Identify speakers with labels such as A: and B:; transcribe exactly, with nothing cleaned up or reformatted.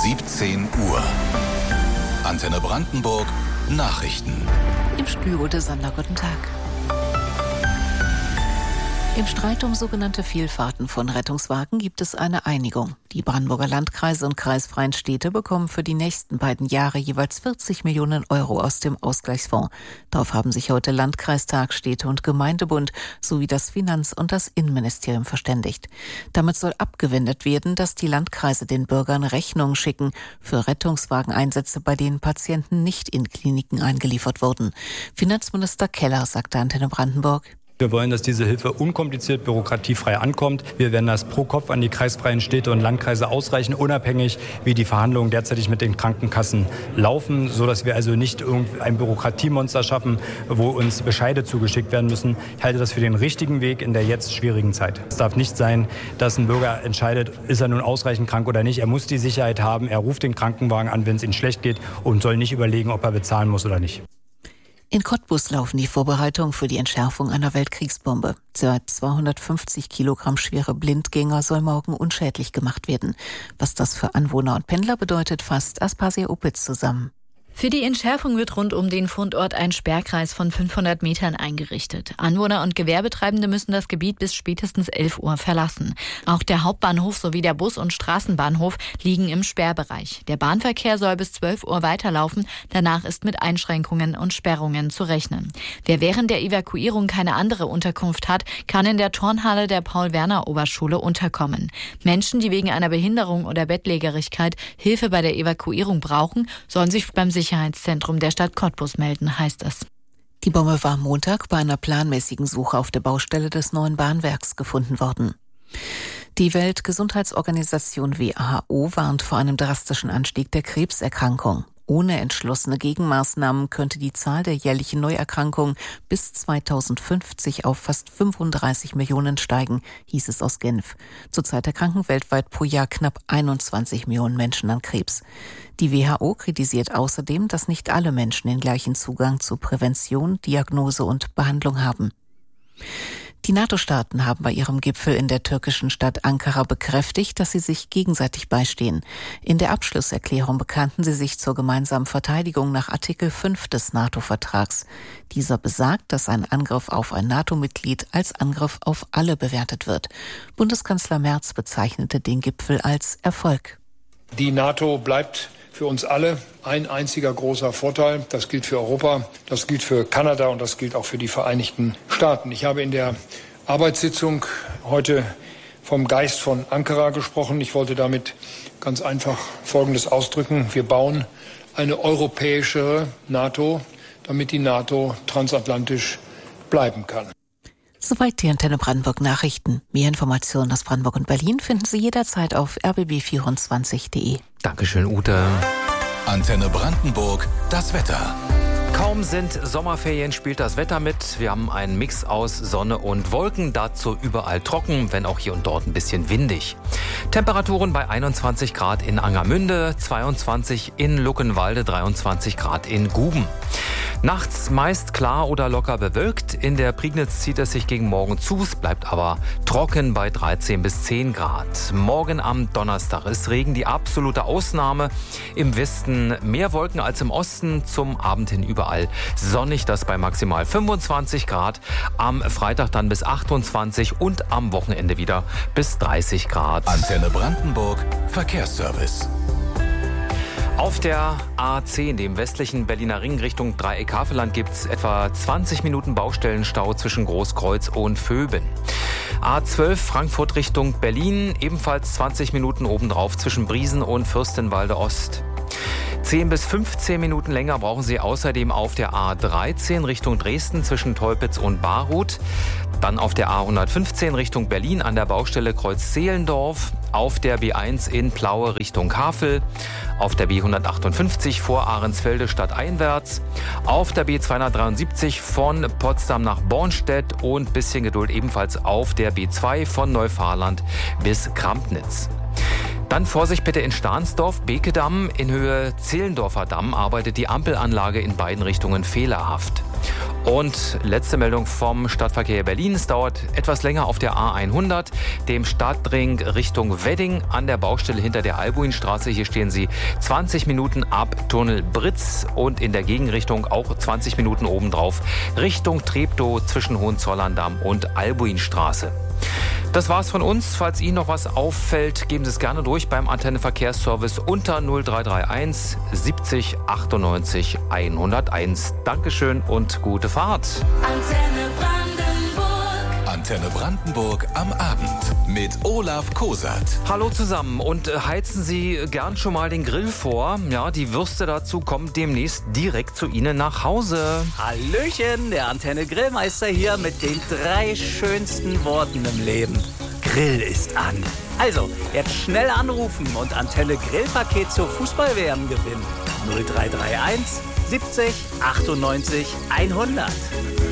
A: siebzehn Uhr. Antenne Brandenburg Nachrichten.
B: Im Studio Ute Sander, guten Tag. Im Streit um sogenannte Vielfahrten von Rettungswagen gibt es eine Einigung. Die Brandenburger Landkreise und kreisfreien Städte bekommen für die nächsten beiden Jahre jeweils vierzig Millionen Euro aus dem Ausgleichsfonds. Darauf haben sich heute Landkreistag, Städte- und Gemeindebund sowie das Finanz- und das Innenministerium verständigt. Damit soll abgewendet werden, dass die Landkreise den Bürgern Rechnungen schicken für Rettungswageneinsätze, bei denen Patienten nicht in Kliniken eingeliefert wurden. Finanzminister Keller sagte Antenne Brandenburg:
C: Wir wollen, dass diese Hilfe unkompliziert, bürokratiefrei ankommt. Wir werden das pro Kopf an die kreisfreien Städte und Landkreise ausreichen, unabhängig wie die Verhandlungen derzeitig mit den Krankenkassen laufen, sodass wir also nicht ein Bürokratiemonster schaffen, wo uns Bescheide zugeschickt werden müssen. Ich halte das für den richtigen Weg in der jetzt schwierigen Zeit. Es darf nicht sein, dass ein Bürger entscheidet, ist er nun ausreichend krank oder nicht. Er muss die Sicherheit haben, er ruft den Krankenwagen an, wenn es ihm schlecht geht, und soll nicht überlegen, ob er bezahlen muss oder nicht.
B: In Cottbus laufen die Vorbereitungen für die Entschärfung einer Weltkriegsbombe. Der zweihundertfünfzig Kilogramm schwere Blindgänger soll morgen unschädlich gemacht werden. Was das für Anwohner und Pendler bedeutet, fasst Aspasia Opitz zusammen.
D: Für die Entschärfung wird rund um den Fundort ein Sperrkreis von fünfhundert Metern eingerichtet. Anwohner und Gewerbetreibende müssen das Gebiet bis spätestens elf Uhr verlassen. Auch der Hauptbahnhof sowie der Bus- und Straßenbahnhof liegen im Sperrbereich. Der Bahnverkehr soll bis zwölf Uhr weiterlaufen. Danach ist mit Einschränkungen und Sperrungen zu rechnen. Wer während der Evakuierung keine andere Unterkunft hat, kann in der Turnhalle der Paul-Werner-Oberschule unterkommen. Menschen, die wegen einer Behinderung oder Bettlägerigkeit Hilfe bei der Evakuierung brauchen, sollen sich beim Sicherheitszentrum der Stadt Cottbus melden, heißt es.
B: Die Bombe war am Montag bei einer planmäßigen Suche auf der Baustelle des neuen Bahnwerks gefunden worden. Die Weltgesundheitsorganisation W H O warnt vor einem drastischen Anstieg der Krebserkrankung. Ohne entschlossene Gegenmaßnahmen könnte die Zahl der jährlichen Neuerkrankungen bis zweitausendfünfzig auf fast fünfunddreißig Millionen steigen, hieß es aus Genf. Zurzeit erkranken weltweit pro Jahr knapp einundzwanzig Millionen Menschen an Krebs. Die W H O kritisiert außerdem, dass nicht alle Menschen den gleichen Zugang zu Prävention, Diagnose und Behandlung haben. Die NATO-Staaten haben bei ihrem Gipfel in der türkischen Stadt Ankara bekräftigt, dass sie sich gegenseitig beistehen. In der Abschlusserklärung bekannten sie sich zur gemeinsamen Verteidigung nach Artikel fünf des NATO-Vertrags. Dieser besagt, dass ein Angriff auf ein NATO-Mitglied als Angriff auf alle bewertet wird. Bundeskanzler Merz bezeichnete den Gipfel als Erfolg.
E: Die NATO bleibt für uns alle ein einziger großer Vorteil. Das gilt für Europa, das gilt für Kanada und das gilt auch für die Vereinigten Staaten. Ich habe in der Arbeitssitzung heute vom Geist von Ankara gesprochen. Ich wollte damit ganz einfach Folgendes ausdrücken. Wir bauen eine europäische NATO, damit die NATO transatlantisch bleiben kann.
B: Soweit die Antenne Brandenburg Nachrichten. Mehr Informationen aus Brandenburg und Berlin finden Sie jederzeit auf r b b vierundzwanzig punkt d e.
F: Dankeschön, Ute.
A: Antenne Brandenburg, das Wetter.
F: Kaum sind Sommerferien, spielt das Wetter mit. Wir haben einen Mix aus Sonne und Wolken, dazu überall trocken, wenn auch hier und dort ein bisschen windig. Temperaturen bei einundzwanzig Grad in Angermünde, zweiundzwanzig in Luckenwalde, dreiundzwanzig Grad in Guben. Nachts meist klar oder locker bewölkt. In der Prignitz zieht es sich gegen Morgen zu. Es bleibt aber trocken bei dreizehn bis zehn Grad. Morgen am Donnerstag ist Regen die absolute Ausnahme. Im Westen mehr Wolken als im Osten. Zum Abend hin überall sonnig, das bei maximal fünfundzwanzig Grad. Am Freitag dann bis achtundzwanzig und am Wochenende wieder bis dreißig Grad.
A: Antenne Brandenburg, Verkehrsservice.
F: Auf der A zehn, dem westlichen Berliner Ring Richtung Dreieck-Havelland, gibt es etwa zwanzig Minuten Baustellenstau zwischen Großkreuz und Vöben. A zwölf Frankfurt Richtung Berlin, ebenfalls zwanzig Minuten obendrauf zwischen Briesen und Fürstenwalde Ost. zehn bis fünfzehn Minuten länger brauchen Sie außerdem auf der A dreizehn Richtung Dresden zwischen Teupitz und Barut. Dann auf der A hundertfünfzehn Richtung Berlin an der Baustelle Kreuz-Zehlendorf. Auf der B eins in Plaue Richtung Havel. Auf der B hundertachtundfünfzig vor Ahrensfelde stadteinwärts. Auf der B zweihundertdreiundsiebzig von Potsdam nach Bornstedt und bisschen Geduld ebenfalls auf der B zwei von Neufahrland bis Krampnitz. Dann Vorsicht bitte in Stahnsdorf, Bekedamm. In Höhe Zehlendorfer Damm arbeitet die Ampelanlage in beiden Richtungen fehlerhaft. Und letzte Meldung vom Stadtverkehr Berlin. Es dauert etwas länger auf der A hundert, dem Stadtring Richtung Wedding an der Baustelle hinter der Albuinstraße. Hier stehen Sie zwanzig Minuten ab Tunnel Britz und in der Gegenrichtung auch zwanzig Minuten obendrauf Richtung Treptow zwischen Hohenzollern-Damm und Albuinstraße. Das war's von uns. Falls Ihnen noch was auffällt, geben Sie es gerne durch beim Antenne Verkehrsservice unter null drei drei eins siebzig achtundneunzig hunderteins. Dankeschön und gute Fahrt.
A: Antenne Brandenburg. Antenne Brandenburg am Abend mit Olaf Kosat.
F: Hallo zusammen und heizen Sie gern schon mal den Grill vor. Ja, die Würste dazu kommen demnächst direkt zu Ihnen nach Hause.
G: Hallöchen, der Antenne Grillmeister hier mit den drei schönsten Worten im Leben. Grill ist an. Also, jetzt schnell anrufen und Antenne Grillpaket zur Fußball-W M gewinnen. null drei drei eins siebzig achtundneunzig hundert.